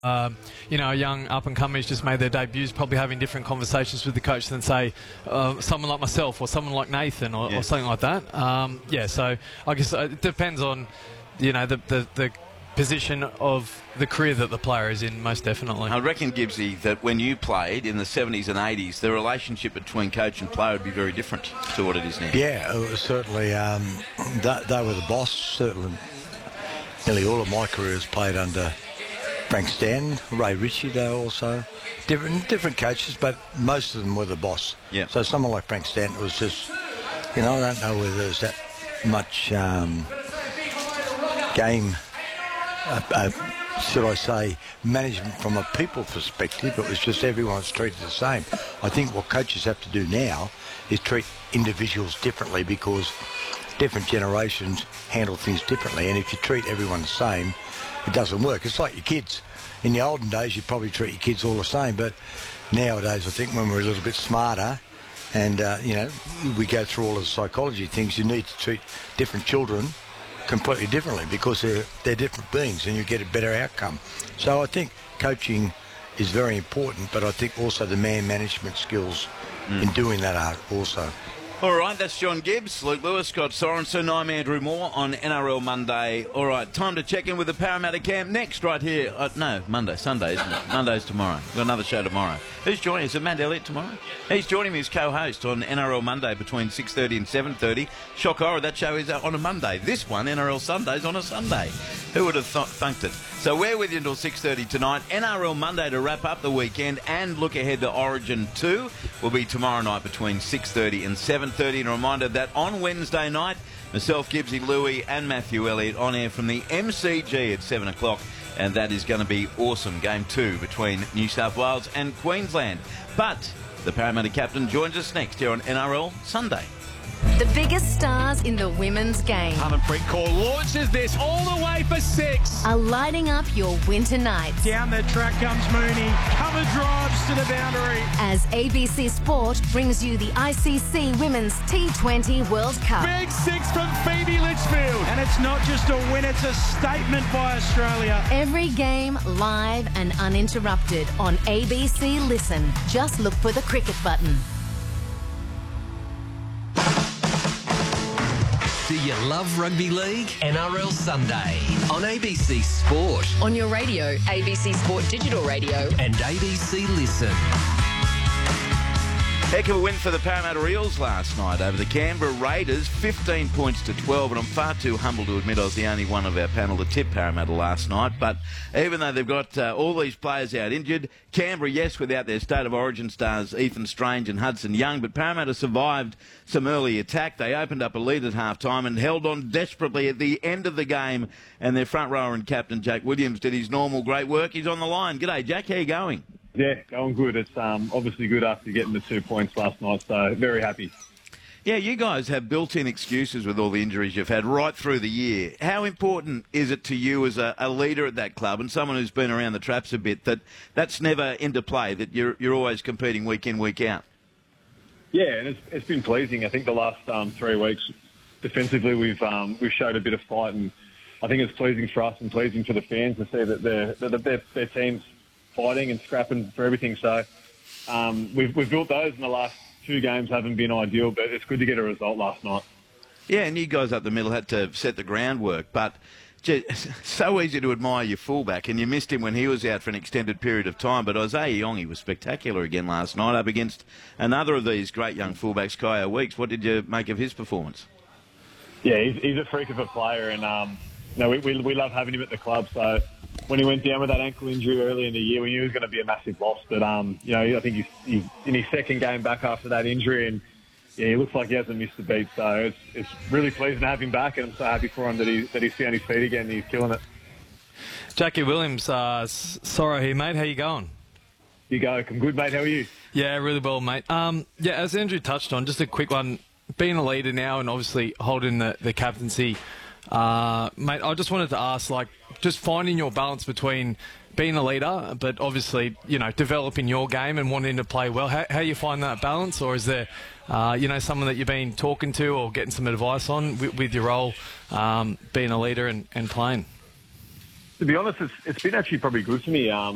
You know, a young up-and-comer who's just made their debuts, probably having different conversations with the coach than, say, someone like myself or someone like Nathan or something like that. Yeah, so I guess it depends on, you know, the position of the career that the player is in, most definitely. I reckon, Gibbsy, that when you played in the 70s and 80s, the relationship between coach and player would be very different to what it is now. Yeah, it was certainly. They were the boss. Certainly, nearly all of my career has played under Frank Stanton, Ray Ritchie. They were also different coaches, but most of them were the boss. Yeah. So someone like Frank Stanton was just, you know, I don't know whether there's that much game. Should I say, management from a people perspective. It was just everyone's treated the same. I think what coaches have to do now is treat individuals differently, because different generations handle things differently, and if you treat everyone the same, it doesn't work. It's like your kids. In the olden days, you'd probably treat your kids all the same, but nowadays, I think when we're a little bit smarter and, you know, we go through all of the psychology things, you need to treat different children completely differently, because they're different beings and you get a better outcome. So I think coaching is very important, but I think also the man management skills in doing that are also. All right, that's John Gibbs, Luke Lewis, Scott Sorensen. I'm Andrew Moore on NRL Monday. All right, time to check in with the Parramatta camp next right here. No, Sunday, isn't it? Monday's tomorrow. We've got another show tomorrow. Who's joining? Is it Matt Elliott tomorrow? He's joining me as co-host on NRL Monday between 6:30 and 7:30. Shock horror, that show is on a Monday. This one, NRL Sunday's on a Sunday. Who would have thunked it? So we're with you until 6:30 tonight. NRL Monday to wrap up the weekend and look ahead to Origin 2 will be tomorrow night between 6:30 and 7:30. And a reminder that on Wednesday night, myself, Gibbsy, Louie and Matthew Elliott on air from the MCG at 7 o'clock. And that is going to be awesome. Game 2 between New South Wales and Queensland. But the Parramatta captain joins us next here on NRL Sunday. The biggest stars in the women's game Harmanpreet Kaur launches this all the way for 6. are lighting up your winter nights. Down the track comes Mooney. Cover drives to the boundary. As ABC Sport brings you the ICC Women's T20 World Cup. Big 6 from Phoebe Litchfield. And it's not just a win, it's a statement by Australia. Every game live and uninterrupted on ABC Listen. Just look for the cricket button. Do you love rugby league? NRL Sunday on ABC Sport. On your radio, ABC Sport Digital Radio. And ABC Listen. Heck of a win for the Parramatta Eels last night over the Canberra Raiders, 15 points to 12, and I'm far too humble to admit I was the only one of our panel to tip Parramatta last night. But even though they've got all these players out injured, Canberra, yes, without their State of Origin stars Ethan Strange and Hudson Young, but Parramatta survived some early attack. They opened up a lead at half-time and held on desperately at the end of the game, and their front rower and captain, Jack Williams, did his normal great work. He's on the line. G'day, Jack. How you going? Yeah, going good. It's obviously good after getting the 2 points last night, so very happy. Yeah, you guys have built-in excuses with all the injuries you've had right through the year. How important is it to you as a leader at that club and someone who's been around the traps a bit that that's never into play, that you're always competing week in, week out? Yeah, and it's been pleasing. I think the last 3 weeks defensively we've showed a bit of fight, and I think it's pleasing for us and pleasing for the fans to see that their team's fighting and scrapping for everything. So we've built those, and the last 2 games haven't been ideal, but it's good to get a result last night. Yeah, and you guys up the middle had to set the groundwork, but so easy to admire your fullback, and you missed him when he was out for an extended period of time. But Isaiah Yonge was spectacular again last night up against another of these great young fullbacks, Kaya Weeks. What did you make of his performance? Yeah, he's a freak of a player, and we love having him at the club. So when he went down with that ankle injury early in the year, we knew it was going to be a massive loss. But I think he's in his second game back after that injury, and yeah, he looks like he hasn't missed a beat. So it's really pleasing to have him back, and I'm so happy for him that he's found his feet again and he's killing it. Jackie Williams, sorry here, mate. How you going? You go. I'm good, mate. How are you? Yeah, really well, mate. Yeah, as Andrew touched on, just a quick one. Being a leader now and obviously holding the captaincy, mate, I just wanted to ask, just finding your balance between being a leader, but obviously, developing your game and wanting to play well. How you find that balance, or is there, someone that you've been talking to or getting some advice on with your role, being a leader and playing? To be honest, it's been actually probably good for me.